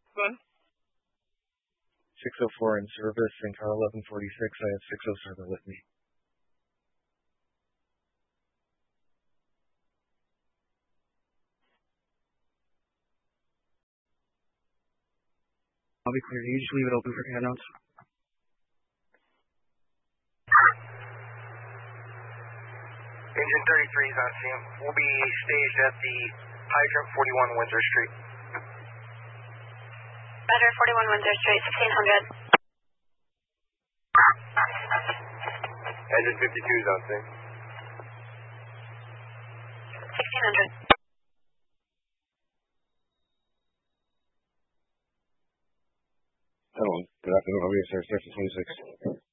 One. 604 in service and car 1146. I have 607 with me. I'll be clear. You just leave it open for handouts. Engine 33 is on scene. We'll be staged at the hydrant 41 Windsor Street. Roger, 41 Windsor Street, 1600. Engine 52 is on scene. 1600. Hello, good afternoon. I'm here, sir. Section 26.